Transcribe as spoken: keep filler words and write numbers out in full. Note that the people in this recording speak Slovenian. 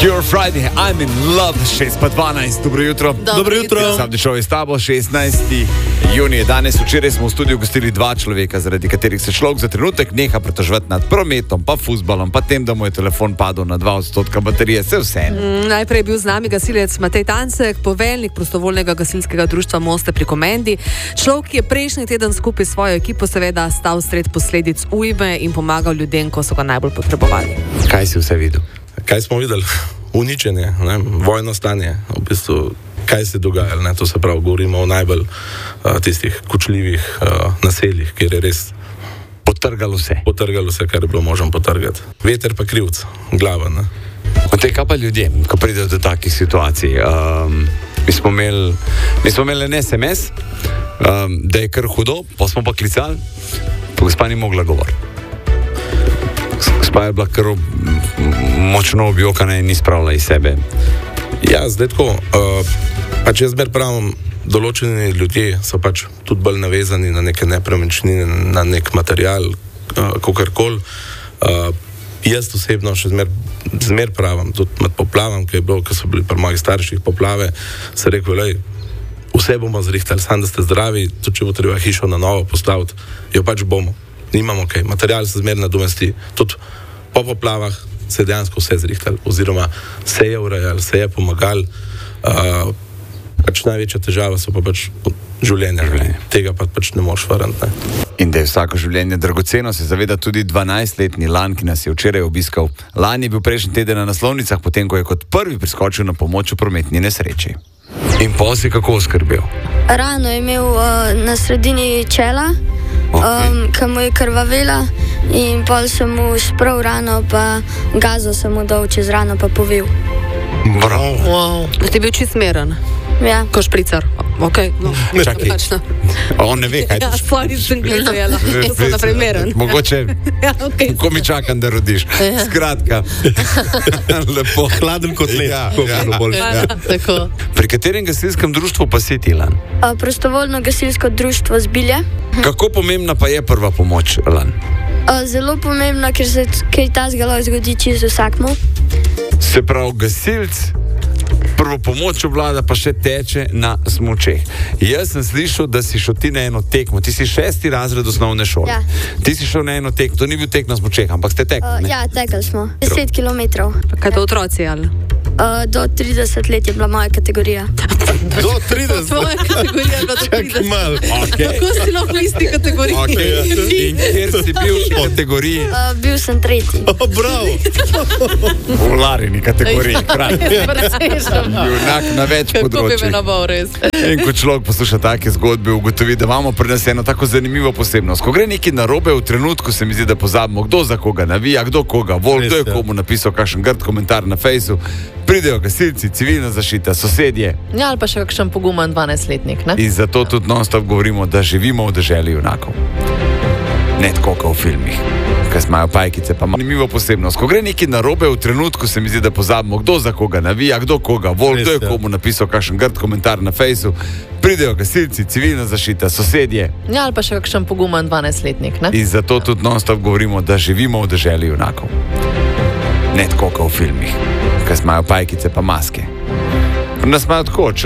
Cure Friday, I'm in love, šest pa dvanajst, dobro jutro. Dobro jutro. Sam dišel je s tabo, šestnajsti junij. Danes včeraj smo v studiu gostili dva človeka, zaradi katerih se človek za trenutek neha pretoževati nad prometom, pa fuzbalom, pa tem, da mu je telefon padel na dva odstotka baterije, vse vse. Mm, najprej je bil z nami gasilec Matej Tancek, poveljnik prostovoljnega gasilskega društva Moste pri Komendi. Človek, ki je prejšnji teden skupaj s svojo ekipo seveda stal sred posledic ujme in pomagal ljudem, ko so ga najbolj potrebovali. Kaj si vse videl? Kaj smo videli? Uničenje, ne? Vojno stanje, v bistvu, kaj se dogaja, ne? To se pravi, govorimo o najbolj uh, tistih kočljivih uh, naseljih, kjer je res potrgalo vse. Potrgalo vse, kar je bilo možno potrgati. Veter pa krivc, glava, ne? Matej, kaj pa ljudje, ko pridejo do takih situacij? Um, mi smo imeli, mi smo imeli en es em es, um, da je kar hudo, pa smo pa klicali, pa gospa ni mogla govoriti. Gospa je bila kar močno objokana in ni spravila iz sebe. Ja, zdaj tako, uh, pač jaz zmer pravim, določeni ljudje so pač tudi bolj navezani na neke nepremičnine, na nek material, uh, kakorkoli. Uh, jaz osebno še zmer, zmer pravim, tudi med poplavam, ki je bilo, ko so bili pri mojih starših poplave, se rekel, lej, vse bomo zrihtali, samo da ste zdravi, tudi če bo treba hišo na novo postaviti, jo pač bomo. Nimamo kaj, material se zmer nadomesti, tudi po poplavah se je dejansko vse zrihtali, oziroma se je urejali, se je pomagali. Uh, pač največja težava so pa pač življenja, življenje. Tega pa pač ne moreš varant, ne. In da je vsako življenje dragoceno, se zaveda tudi dvanajstletni Lan, ki nas je včeraj obiskal. Lan je bil prejšnji teden na naslovnicah, potem ko je kot prvi priskočil na pomoč v prometni nesreči. In pol si kako oskrbel? Rano je imel uh, na sredini čela, Okay. um, ki mu je krvavela, in pol sem mu sprav rano, pa gazo sem mu dal čez rano, pa povil. Bravo. Wow. Ti je bil čist smeren, Ja. ko špricar. Okay, no. Čakaj. On ne ve, kaj Ja, to stvari sem gledala, to so naprej meren. Mogoče, Ja, okay. ko mi čakam, da rodiš. Skratka, lepo. Hladen kot led. Ja, Tako ja, bilo bolj. ja. Tako. Pri katerem gasilskem društvu pa si ti, Lan? Uh, prostovoljno gasilsko društvo Zbilje. Kako pomembna pa je prva pomoč, Lan? Uh, zelo pomembno, ker se kaj tazga lahko zgodi čisto vsakmu. Se pravi, gasilc prvo pomoč obvlada, pa še teče na smučeh. Jaz sem slišal, da si šel ti na eno tekmo. Ti si šesti razred osnovne šole. Ja. Ti si šel na eno tekmo. To ni bil tek na smučeh, ampak ste tekli, Uh, ne? ja, tekli smo. Deset kilometrov. Kaj to otroci, ali? Uh, do trideset let je bila moja kategorija. Do trideset. Tvoja kategorija je bila do trideset. Mal. Okay. Kako si lahko v isti kategoriji? Okay. In kjer si bil v kategoriji? Uh, bil sem tretji. Oh, bravo. V Larini kategoriji. Junak na več Kako bi me področjih. nabal, res. In ko človek posluša take zgodbe, ugotovi, da imamo pri nas eno tako zanimivo posebnost. Ko gre nekaj narobe, v trenutku se mi zdi, da pozabimo, kdo za koga navija, kdo koga vol, kdo je komu napisal kakšen grd komentar na fejsu. Pridejo gasilci, civilna zaščita, sosedje. Ja, ali pa še kakšen pogumen dvanajstletnik, ne? In zato tudi non-stop govorimo, da živimo v deželi junakov. Ne tako kot v filmih, ki imajo pajkice, pa zanimivo posebnost. Ko gre nekaj narobe, v trenutku se mi zdi, da pozabimo, kdo za koga navija, kdo koga vol, kdo je komu napisal kakšen grd komentar na fejsu. Pridejo gasilci, civilna zaščita, sosedje. Ja, ali pa še kakšen pogumen dvanajstletnik, ne? In zato tudi non-stop govorimo, da živimo v deželi junakov. Ne tako kot v filmih, ki imajo pajkice pa maske. Pri nas imajo tako, če